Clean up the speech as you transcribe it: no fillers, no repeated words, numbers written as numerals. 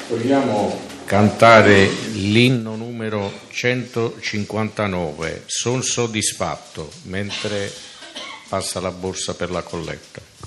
Vogliamo cantare l'inno numero 159, Son soddisfatto, mentre passa la borsa per la colletta.